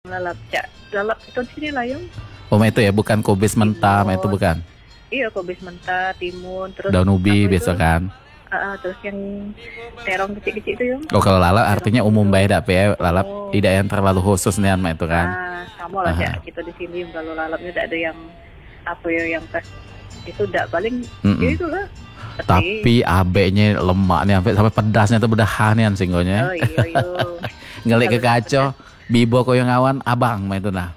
Lalap, cak. Lalap itu di sini lah yung. Oh, itu ya, bukan kubis mentah, itu Timun. bukan. Iya, kubis mentah, timun, terus Daun ubi apa biasa itu? kan. Terus yang terong kecil-kecil itu yung. Oh, kalau lalap artinya umum bae dak pe, lalap Oh. tidak yang terlalu khusus nih itu kan. Sama lah Aha. cak. Kita di sini yung kalau lalapnya tidak ada yang apa ya yang pas itu tidak paling Mm-mm. ya itulah. Tapi abeknya lemak nih sampai pedasnya tuh bedahanian singgonya. Oh iya. Ngelik ke kaco, bibo koyo ngawan abang mah itu nah.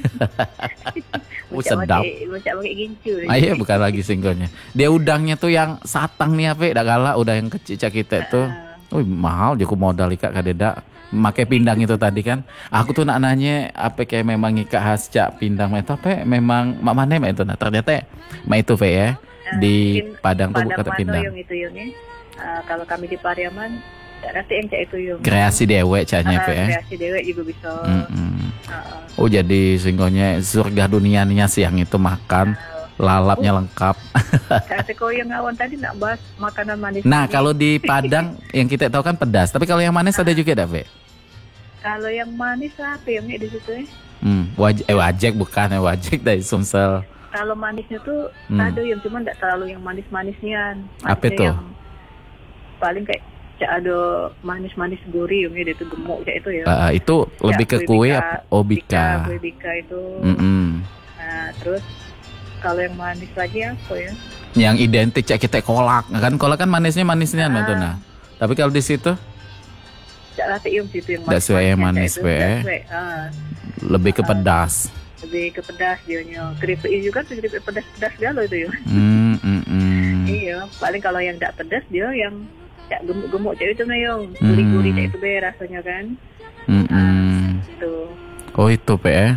Sedap. Macam pakai gincu. Iya bukan lagi singgonya. Dia udangnya tuh yang satang nih apa dak gala udah yang kecil cak kita tuh. Mahal jago modal ika kadeda. Make pindang itu tadi kan. Aku tuh nak nanya apa kayak memang ika khas cak pindang itu apa memang mak mana mak itu nah ternyata mak itu pe ya di Padang tuh bukan pindang. Yung itu yung kalau kami di Pariaman nanti yang cak itu yung Kreasi dewek caknya pe ya. kreasi dewek juga bisa. Oh jadi singgonya surga dunianya siang itu makan lalapnya lengkap. Kata kau yang awan tadi nak bahas makanan manis. Nah kalau di Padang yang kita tahu kan pedas, tapi kalau yang manis ada juga dak pe? Kalau yang manis apa yang di situ ya? Wajek bukan ya wajek dari Sumsel. Kalau manisnya tuh ada yang cuma tidak terlalu yang manis-manisnya. Apa itu? Paling kayak ada manis-manis gurih yang itu gemuk kayak itu ya. Itu lebih ke kue apa? Oh bika. Kue bika itu. Nah, terus kalau yang manis lagi apa ya? Yang identik cak kita kolak kan manisnya itu nah. Tapi kalau di situ cak latte yung situ yang manis. Dak manis be. Lebih ke pedas. Lebih ke pedas dia keripik juga keripik pedas galo itu ya. Iya, paling kalau yang tidak pedas dia yang cak gemuk cak itu nih yang gurih-gurih cak itu be rasanya kan. Itu. Oh itu pe.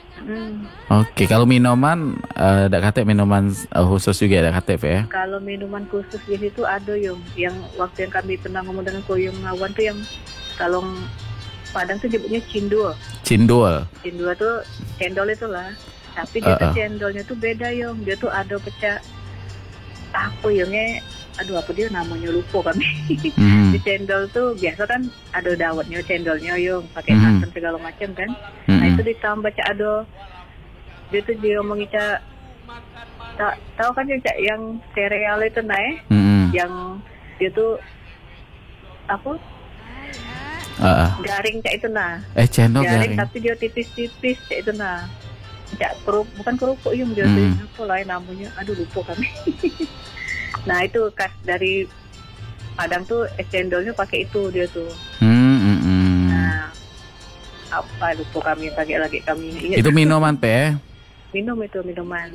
Oke, kalau minuman dak kate minuman khusus juga dak kate pe ya. Kalau minuman khusus di situ ada yang waktu yang kami pernah ngomong dengan Koyong Ngawan tuh yang kalau Padang tuh nyebutnya cindul. Cindul tuh cendol itu lah. Tapi dia tuh cendolnya tuh beda dia tuh ada pecah apa aduh apa dia namanya lupa kami. Di cendol tuh biasa kan ada dawetnya cendolnya pakai santan segala macam kan. Nah itu ditambah cak ada dia tuh dia ngomongin cak tahu kan yang sereal itu naik yang dia tuh apa garing cak itu nah cendol garing tapi dia tipis-tipis cak itu nah cak bukan kerupuk dia apa lain namanya aduh lupa kami. Nah itu khas dari Padang tuh cendolnya pakai itu dia tuh. Nah apa lupa kami pakai lagi kami ingat. Itu minuman pe? Minuman.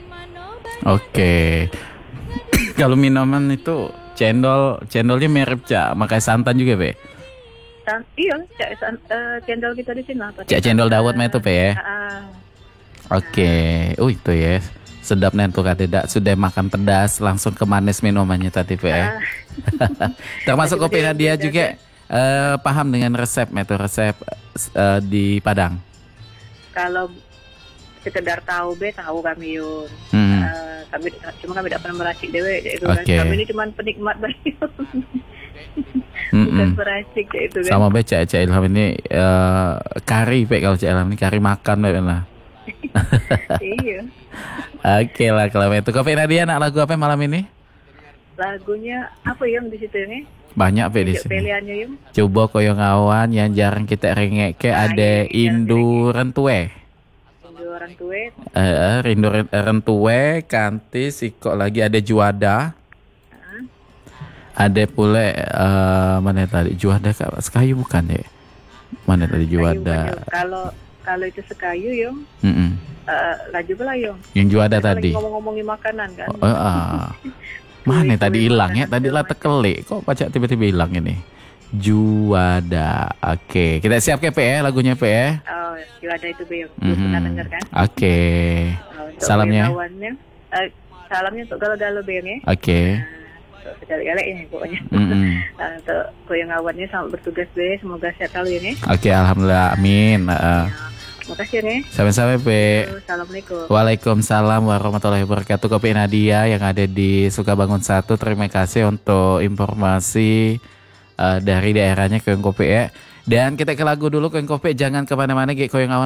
Oke. Kalau minuman itu cendolnya mirip cak makai santan juga pe? Iya, cendol kita di sini apa? Cak cendol dawet mah itu pe ya? Oke. Itu ya. Sedap nih tuh tidak sudah makan pedas langsung ke manis minumannya tadi pe ya. Termasuk kopi Nadia juga paham dengan resep di Padang. Kalau sekedar tahu kami yun. Kami tidak pernah meracik dewe itu kan. Kami ini cuma penikmat banget. Bukan peracik itu kan. Sama be Cak Ilham ini kari pe kalau Cak Ilham ini kari makan be lah. Iya. Oke lah kalau itu Kopi Nadia nak lagu apa malam ini? Lagunya apa yang di situ ini? Banyak pe di sini. Pilihannya yung. Coba koyo ngawan yang jarang kita rengek ke ada Indu Rentue. Rindu Rentue, Kantis, kok lagi ada Juada. Ada pula mana tadi Juada Kak Sekayu bukan ya? Mana tadi Juada? Kalau itu Sekayu yung. Laju belah yung. Yang Juada tadi. Ngomong-ngomongin makanan kan. Mana tadi hilang ya? Tadi lah tekelik. Kok pacak tiba-tiba hilang ini? Juada. Oke, kita siap ke PE lagunya PE. Oh, Juada itu Beyong. Pernah dengar kan? Oke. Salamnya. Salamnya untuk galau-galau Beyong ya. Oke. Segala-gala ini pokoknya. Untuk Koyong Awannya selamat bertugas be, semoga sehat selalu ya. Oke, alhamdulillah, amin. Makasih ya. Sampai-sampai Pe. Assalamualaikum. Waalaikumsalam warahmatullahi wabarakatuh. Kopi Nadia yang ada di Sukabangun 1. Terima kasih untuk informasi dari daerahnya Koyong Kopi ya. Dan kita ke lagu dulu Koyong Kopi. Jangan kemana-mana Koyong Awan.